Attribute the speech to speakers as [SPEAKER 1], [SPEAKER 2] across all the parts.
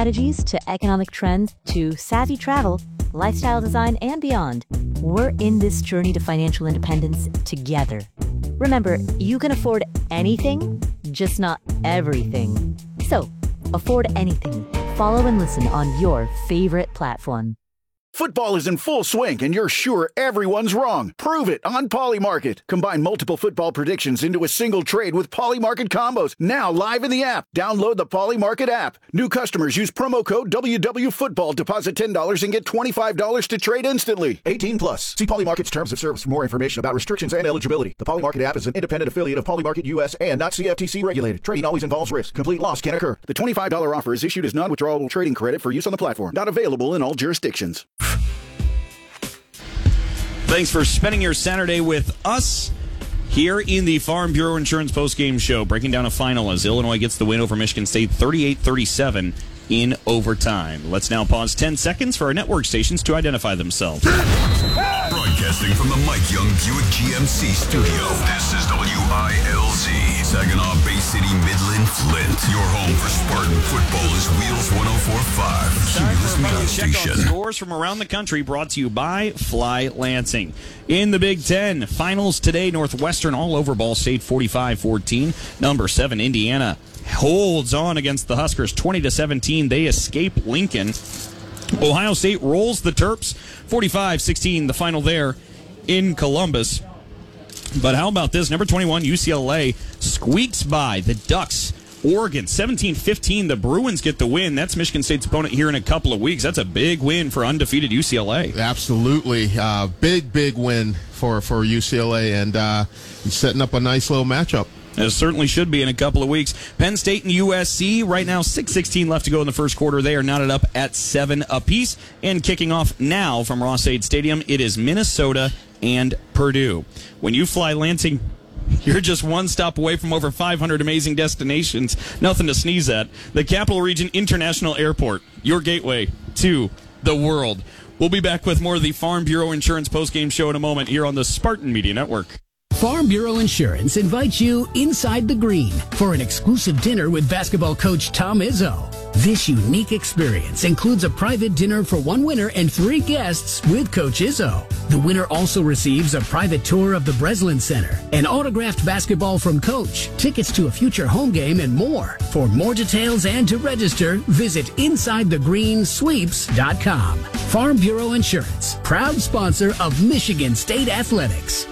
[SPEAKER 1] strategies to economic trends to savvy travel, lifestyle design, and beyond. We're in this journey to financial independence together. Remember, you can afford anything, just not everything. So, afford anything. Follow and listen on your favorite platform.
[SPEAKER 2] Football is in full swing, and you're sure everyone's wrong. Prove it on Polymarket. Combine multiple football predictions into a single trade with Polymarket combos. Now live in the app. Download the Polymarket app. New customers use promo code WWFootball. Deposit $10 and get $25 to trade instantly. 18 plus. See Polymarket's terms of service for more information about restrictions and eligibility. The Polymarket app is an independent affiliate of Polymarket US and not CFTC regulated. Trading always involves risk. Complete loss can occur. The $25 offer is issued as non-withdrawable trading credit for use on the platform. Not available in all jurisdictions.
[SPEAKER 3] Thanks for spending your Saturday with us here in the Farm Bureau Insurance postgame show, breaking down a final as Illinois gets the win over Michigan State 38-37 in overtime. Let's now pause 10 seconds for our network stations to identify themselves.
[SPEAKER 4] Broadcasting from the Mike Young Buick GMC studio, this is WILZ, Saginaw Bay City, Midland, Flint. Your home for Spartan football is Wheels 104.5, Cumulus Media Station.
[SPEAKER 3] Scores from around the country brought to you by Fly Lansing. In the Big Ten, finals today, Northwestern all over Ball State 45-14. Number 7, Indiana holds on against the Huskers 20-17. They escape Lincoln. Ohio State rolls the Terps 45-16, the final there in Columbus. But how about this? Number 21, UCLA squeaks by the Ducks. Oregon 17-15. The Bruins get the win. That's Michigan State's opponent here in a couple of weeks. That's a big win for undefeated UCLA.
[SPEAKER 5] Absolutely. Big win for UCLA, and setting up a nice little matchup.
[SPEAKER 3] It certainly should be in a couple of weeks. Penn State and USC, right now 6:16 left to go in the first quarter. They are knotted up at 7 apiece. And kicking off now from Ross-Ade Stadium, it is Minnesota and Purdue. When you fly Lansing, you're just one stop away from over 500 amazing destinations. Nothing to sneeze at. The Capital Region International Airport, your gateway to the world. We'll be back with more of the Farm Bureau Insurance postgame show in a moment here on the Spartan Media Network.
[SPEAKER 6] Farm Bureau Insurance invites you inside the green for an exclusive dinner with basketball coach Tom Izzo. This unique experience includes a private dinner for one winner and 3 guests with Coach Izzo. The winner also receives a private tour of the Breslin Center, an autographed basketball from Coach, tickets to a future home game, and more. For more details and to register, visit InsideTheGreenSweeps.com. Farm Bureau Insurance, proud sponsor of Michigan State Athletics.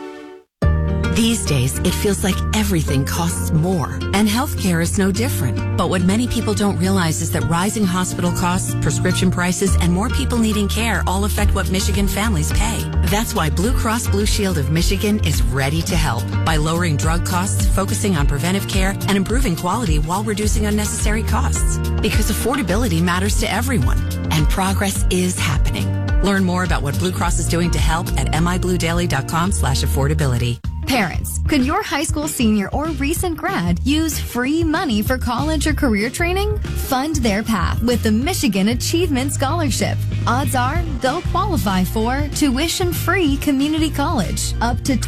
[SPEAKER 7] These days, it feels like everything costs more, and healthcare is no different. But what many people don't realize is that rising hospital costs, prescription prices, and more people needing care all affect what Michigan families pay. That's why Blue Cross Blue Shield of Michigan is ready to help by lowering drug costs, focusing on preventive care, and improving quality while reducing unnecessary costs. Because affordability matters to everyone, and progress is happening. Learn more about what Blue Cross is doing to help at mibluedaily.com/affordability.
[SPEAKER 8] Parents, could your high school senior or recent grad use free money for college or career training? Fund their path with the Michigan Achievement Scholarship. Odds are they'll qualify for tuition-free community college, up to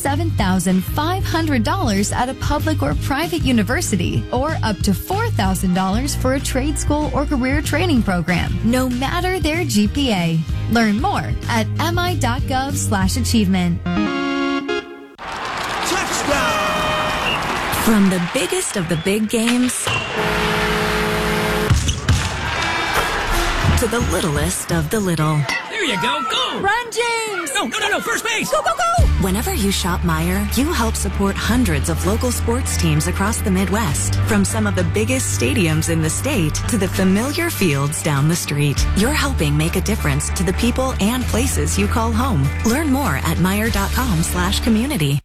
[SPEAKER 8] $27,500 at a public or private university, or up to $4,000 for a trade school or career training program, no matter their GPA. Learn more at mi.gov/achievement.
[SPEAKER 7] From the biggest of the big games to the littlest of the little.
[SPEAKER 9] There you go. Go!
[SPEAKER 8] Run, James!
[SPEAKER 9] No. First base!
[SPEAKER 8] Go!
[SPEAKER 7] Whenever you shop Meijer, you help support hundreds of local sports teams across the Midwest. From some of the biggest stadiums in the state to the familiar fields down the street. You're helping make a difference to the people and places you call home. Learn more at Meijer.com/community.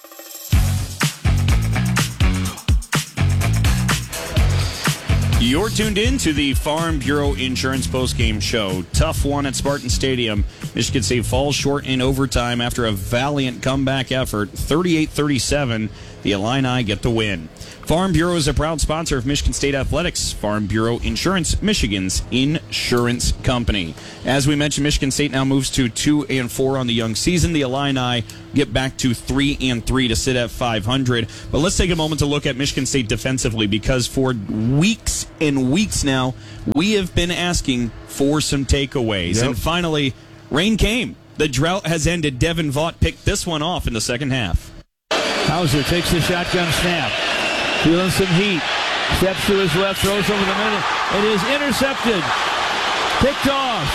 [SPEAKER 3] You're tuned in to the Farm Bureau Insurance postgame show. Tough one at Spartan Stadium. Michigan State falls short in overtime after a valiant comeback effort. 38-37. The Illini get the win. Farm Bureau is a proud sponsor of Michigan State Athletics. Farm Bureau Insurance, Michigan's insurance company. As we mentioned, Michigan State now moves to 2-4 on the young season. The Illini get back to 3-3 to sit at 500. But let's take a moment to look at Michigan State defensively, because for weeks and weeks now, we have been asking for some takeaways.
[SPEAKER 5] Yep.
[SPEAKER 3] And finally, rain came. The drought has ended. Devin Vaught picked this one off in the second half.
[SPEAKER 10] Hauser takes the shotgun snap. Feeling some heat. Steps to his left, throws over the middle. It is intercepted. Picked off.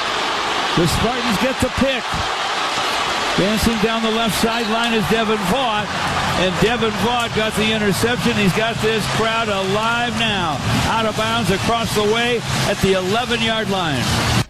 [SPEAKER 10] The Spartans get the pick. Dancing down the left sideline is Devin Vaught. And Devin Vaught got the interception. He's got this crowd alive now. Out of bounds across the way at the 11-yard line.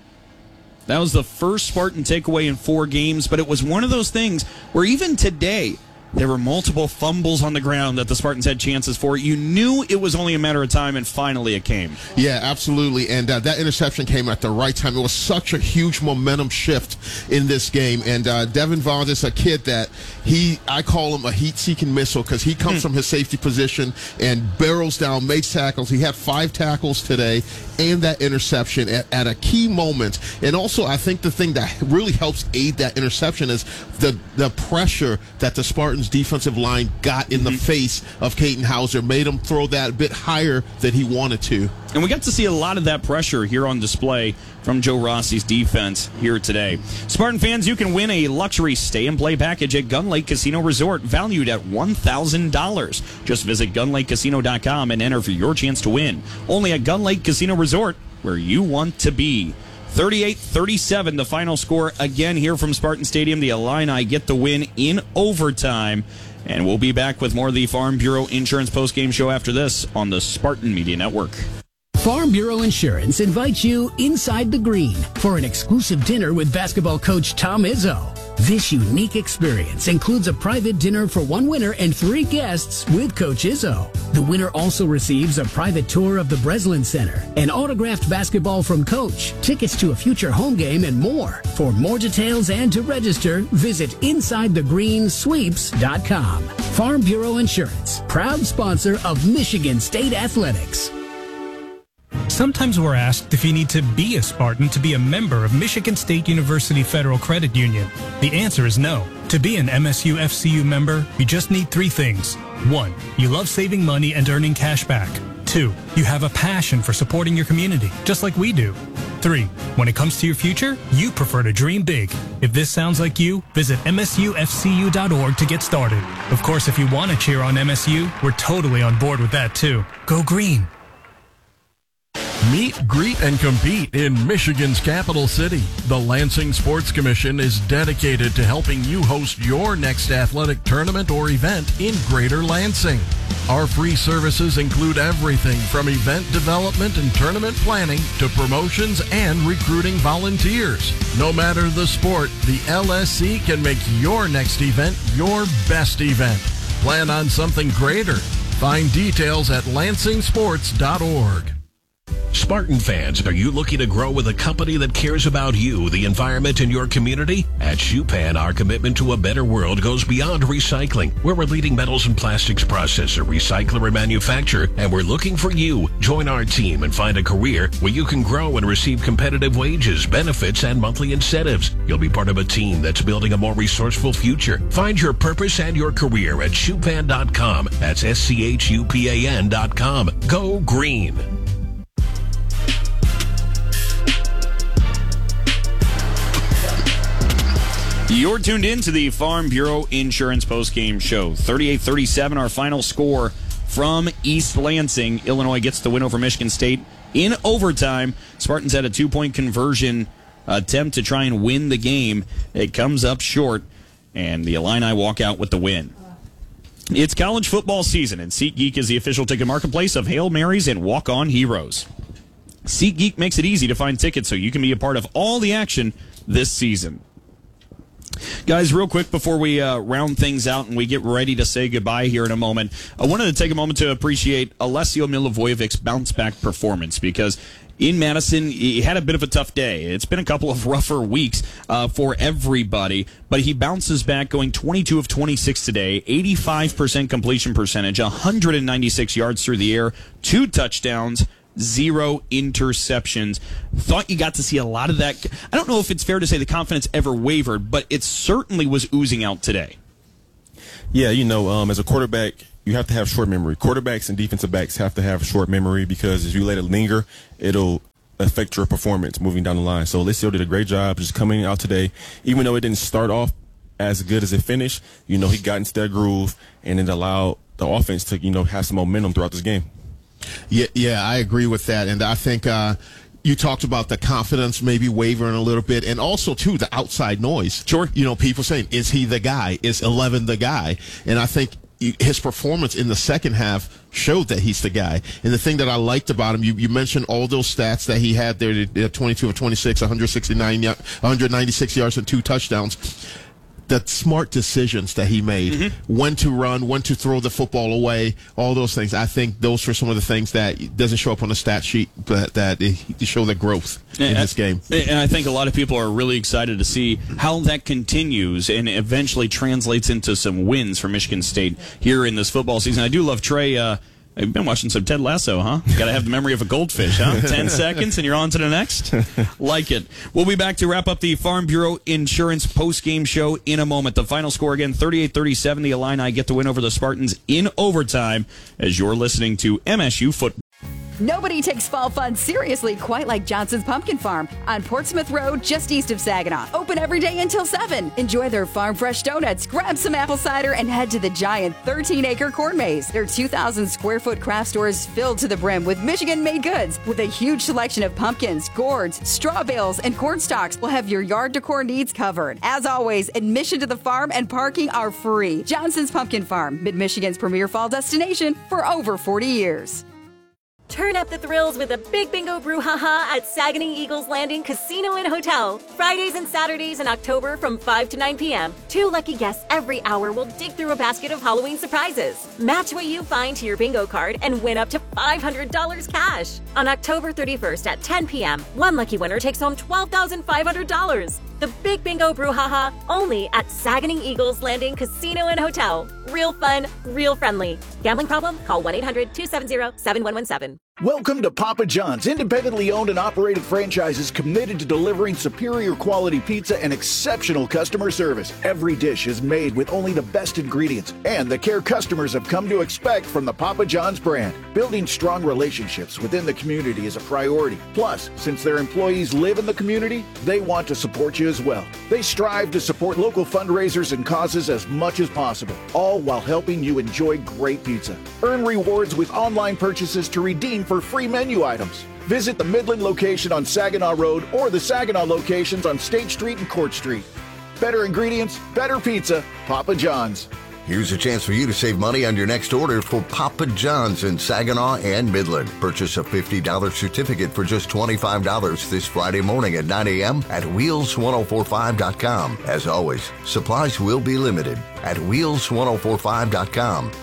[SPEAKER 3] That was the first Spartan takeaway in 4 games, but it was one of those things where even today, there were multiple fumbles on the ground that the Spartans had chances for. You knew it was only a matter of time, and finally it came.
[SPEAKER 5] Yeah, absolutely. And that interception came at the right time. It was such a huge momentum shift in this game. And Devin Vaught is a kid that I call him a heat-seeking missile, because he comes from his safety position and barrels down, makes tackles. He had 5 tackles today and that interception at a key moment. And also, I think the thing that really helps aid that interception is the pressure that the Spartans defensive line got in the face of Katin Hauser, made him throw that a bit higher than he wanted to.
[SPEAKER 3] And we got to see a lot of that pressure here on display from Joe Rossi's defense here today. Spartan fans, you can win a luxury stay-and-play package at Gun Lake Casino Resort valued at $1,000. Just visit gunlakecasino.com and enter for your chance to win. Only at Gun Lake Casino Resort, where you want to be. 38-37, the final score again here from Spartan Stadium. The Illini get the win in overtime. And we'll be back with more of the Farm Bureau Insurance postgame show after this on the Spartan Media Network.
[SPEAKER 6] Farm Bureau Insurance invites you inside the green for an exclusive dinner with basketball coach Tom Izzo. This unique experience includes a private dinner for 1 winner and 3 guests with Coach Izzo. The winner also receives a private tour of the Breslin Center, an autographed basketball from Coach, tickets to a future home game, and more. For more details and to register, visit InsideTheGreenSweeps.com. Farm Bureau Insurance, proud sponsor of Michigan State Athletics.
[SPEAKER 11] Sometimes we're asked if you need to be a Spartan to be a member of Michigan State University Federal Credit Union. The answer is no. To be an MSU FCU member, you just need 3 things. 1, you love saving money and earning cash back. 2, you have a passion for supporting your community, just like we do. 3, when it comes to your future, you prefer to dream big. If this sounds like you, visit msufcu.org to get started. Of course, if you want to cheer on MSU, we're totally on board with that too. Go green.
[SPEAKER 12] Meet, greet, and compete in Michigan's capital city. The Lansing Sports Commission is dedicated to helping you host your next athletic tournament or event in Greater Lansing. Our free services include everything from event development and tournament planning to promotions and recruiting volunteers. No matter the sport, the LSC can make your next event your best event. Plan on something greater. Find details at lansingsports.org.
[SPEAKER 13] Spartan fans, are you looking to grow with a company that cares about you, the environment, and your community? At Shupan, our commitment to a better world goes beyond recycling. We're a leading metals and plastics processor, recycler, and manufacturer, and we're looking for you. Join our team and find a career where you can grow and receive competitive wages, benefits, and monthly incentives. You'll be part of a team that's building a more resourceful future. Find your purpose and your career at Shupan.com. That's SCHUPAN.com. Go green.
[SPEAKER 3] You're tuned in to the Farm Bureau Insurance postgame show. 38-37, our final score from East Lansing. Illinois gets the win over Michigan State in overtime. Spartans had a 2-point conversion attempt to try and win the game. It comes up short, and the Illini walk out with the win. It's college football season, and SeatGeek is the official ticket marketplace of Hail Marys and Walk-On Heroes. SeatGeek makes it easy to find tickets so you can be a part of all the action this season. Guys, real quick before we round things out and we get ready to say goodbye here in a moment, I wanted to take a moment to appreciate Alessio Milivojevic's bounce-back performance, because in Madison, he had a bit of a tough day. It's been a couple of rougher weeks for everybody, but he bounces back, going 22 of 26 today, 85% completion percentage, 196 yards through the air, 2 touchdowns, 0 interceptions. Thought you got to see a lot of that. I don't know if it's fair to say the confidence ever wavered, but it certainly was oozing out today.
[SPEAKER 14] Yeah, as a quarterback, you have to have short memory. Quarterbacks and defensive backs have to have short memory, because if you let it linger, it'll affect your performance moving down the line. So Alessio did a great job just coming out today. Even though it didn't start off as good as it finished, he got into that groove, and it allowed the offense to, have some momentum throughout this game.
[SPEAKER 5] Yeah, I agree with that. And I think you talked about the confidence maybe wavering a little bit, and also, too, the outside noise.
[SPEAKER 3] Sure.
[SPEAKER 5] People saying, is he the guy? Is 11 the guy? And I think his performance in the second half showed that he's the guy. And the thing that I liked about him, you mentioned all those stats that he had there, 22 of 26, 196 yards and 2 touchdowns. The smart decisions that he made, when to run, when to throw the football away, all those things. I think those are some of the things that doesn't show up on the stat sheet, but that show the growth in this game.
[SPEAKER 3] And I think a lot of people are really excited to see how that continues and eventually translates into some wins for Michigan State here in this football season. I do love Trey. I've been watching some Ted Lasso, huh? Got to have the memory of a goldfish, huh? 10 seconds and you're on to the next? Like it. We'll be back to wrap up the Farm Bureau Insurance post-game show in a moment. The final score again, 38-37. The Illini get the win over the Spartans in overtime as you're listening to MSU Football.
[SPEAKER 15] Nobody takes fall fun seriously quite like Johnson's Pumpkin Farm on Portsmouth Road, just east of Saginaw. Open every day until 7. Enjoy their farm fresh donuts, grab some apple cider, and head to the giant 13-acre corn maze. Their 2,000 square foot craft store is filled to the brim with Michigan-made goods. With a huge selection of pumpkins, gourds, straw bales, and corn stalks, will have your yard decor needs covered. As always, admission to the farm and parking are free. Johnson's Pumpkin Farm, Mid-Michigan's premier fall destination for over 40 years.
[SPEAKER 16] Turn up the thrills with a big bingo brouhaha at Saguenay Eagles Landing Casino and Hotel. Fridays and Saturdays in October from 5 to 9 p.m. 2 lucky guests every hour will dig through a basket of Halloween surprises. Match what you find to your bingo card and win up to $500 cash. On October 31st at 10 p.m., one lucky winner takes home $12,500. The Big Bingo Brouhaha, only at Saguenay Eagles Landing Casino and Hotel. Real fun, real friendly. Gambling problem? Call 1-800-270-7117.
[SPEAKER 2] Welcome to Papa John's, independently owned and operated franchises committed to delivering superior quality pizza and exceptional customer service. Every dish is made with only the best ingredients and the care customers have come to expect from the Papa John's brand. Building strong relationships within the community is a priority. Plus, since their employees live in the community, they want to support you as well. They strive to support local fundraisers and causes as much as possible, all while helping you enjoy great pizza. Earn rewards with online purchases to redeem for free menu items. Visit the Midland location on Saginaw Road or the Saginaw locations on State Street and Court Street. Better ingredients, better pizza, Papa John's.
[SPEAKER 17] Here's a chance for you to save money on your next order for Papa John's in Saginaw and Midland. Purchase a $50 certificate for just $25 this Friday morning at 9 a.m. at Wheels1045.com. As always, supplies will be limited at Wheels1045.com.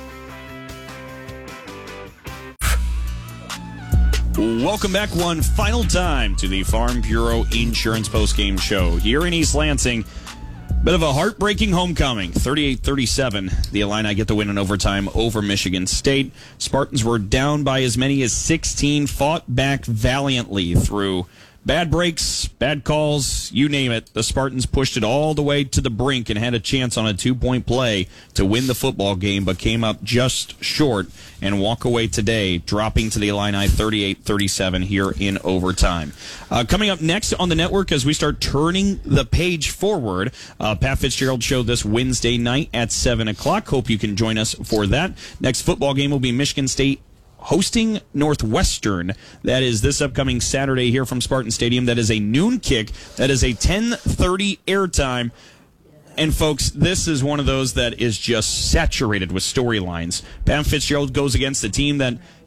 [SPEAKER 3] Welcome back one final time to the Farm Bureau Insurance postgame show here in East Lansing. Bit of a heartbreaking homecoming, 38-37. The Illini get the win in overtime over Michigan State. Spartans were down by as many as 16, fought back valiantly through bad breaks, bad calls, you name it. The Spartans pushed it all the way to the brink and had a chance on a 2-point play to win the football game, but came up just short and walk away today, dropping to the Illini 38-37 here in overtime. Coming up next on the network as we start turning the page forward, Pat Fitzgerald show this Wednesday night at 7 o'clock. Hope you can join us for that. Next football game will be Michigan State hosting Northwestern. That is this upcoming Saturday here from Spartan Stadium. That is a noon kick. That is a 10:30 airtime. And folks, this is one of those that is just saturated with storylines. Pat Fitzgerald goes against a team that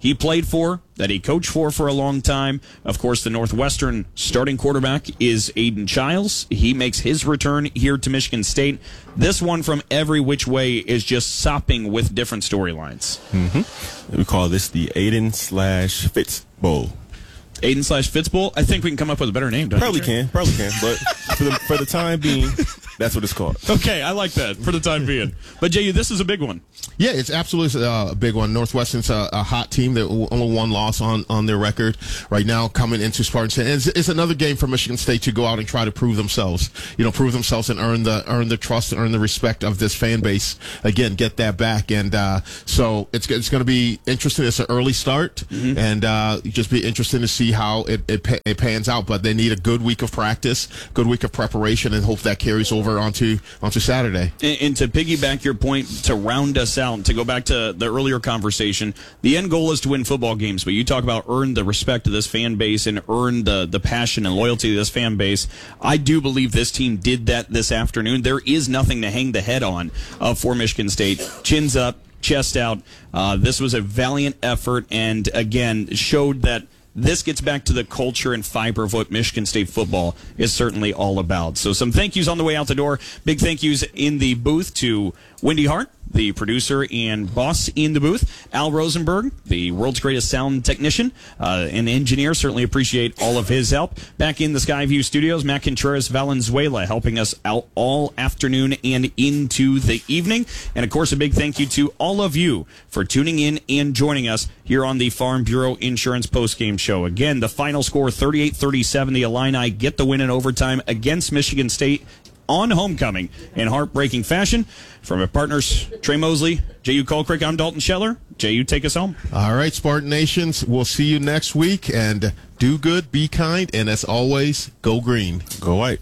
[SPEAKER 3] he played for, that he coached for a long time. Of course, the Northwestern starting quarterback is Aiden Childs. He makes his return here to Michigan State. This one from every which way is just sopping with different storylines.
[SPEAKER 14] Mm-hmm. We call this the Aiden/Fitz Bowl.
[SPEAKER 3] Aiden/Fitz Bowl? I think we can come up with a better name, don't
[SPEAKER 14] Probably
[SPEAKER 3] you?
[SPEAKER 14] can. But for the time being, that's what it's called.
[SPEAKER 3] Okay, I like that for the time being. But, J.U., this is a big one.
[SPEAKER 5] Yeah, it's absolutely a big one. Northwestern's a hot team that only one loss on their record right now coming into Spartan. And it's another game for Michigan State to go out and try to prove themselves. Prove themselves and earn the trust and earn the respect of this fan base. Again, get that back. And so it's going to be interesting. It's an early start, and just be interesting to see how it pans out. But they need a good week of practice, good week of preparation, and hope that carries over onto Saturday.
[SPEAKER 3] And to piggyback your point, to round us out, to go back to the earlier conversation, the end goal is to win football games, but you talk about earn the respect of this fan base and earn the passion and loyalty of this fan base. I do believe this team did that this afternoon. There is nothing to hang the head on for Michigan State. Chins up, chest out. This was a valiant effort, and again, showed that this gets back to the culture and fiber of what Michigan State football is certainly all about. So some thank yous on the way out the door. Big thank yous in the booth to Wendy Hart, the producer and boss in the booth. Al Rosenberg, the world's greatest sound technician and engineer. Certainly appreciate all of his help. Back in the Skyview studios, Matt Contreras Valenzuela helping us out all afternoon and into the evening. And, of course, a big thank you to all of you for tuning in and joining us here on the Farm Bureau Insurance postgame show. Again, the final score, 38-37. The Illini get the win in overtime against Michigan State on homecoming in heartbreaking fashion. From our partners, Trey Mosley, J.U. Colcrick, I'm Dalton Scheller. J.U., take us home.
[SPEAKER 5] All right, Spartan Nations, we'll see you next week. And do good, be kind, and as always, go green.
[SPEAKER 14] Go white.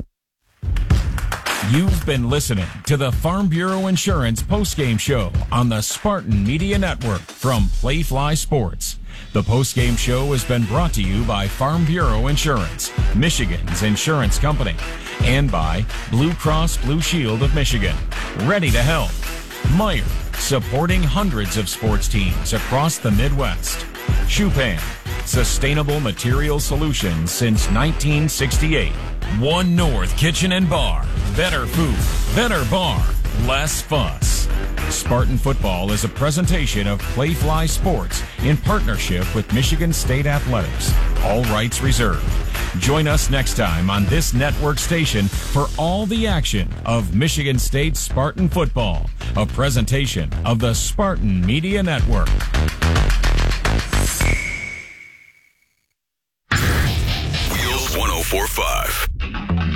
[SPEAKER 18] You've been listening to the Farm Bureau Insurance postgame show on the Spartan Media Network from Playfly Sports. The postgame show has been brought to you by Farm Bureau Insurance, Michigan's insurance company, and by Blue Cross Blue Shield of Michigan. Ready to help. Meyer, supporting hundreds of sports teams across the Midwest. Chupan, sustainable material solutions since 1968. One North Kitchen and Bar. Better food, better bar, less fuss. Spartan Football is a presentation of Playfly Sports in partnership with Michigan State Athletics. All rights reserved. Join us next time on this network station for all the action of Michigan State Spartan Football, a presentation of the Spartan Media Network.
[SPEAKER 4] Wheels 104.5.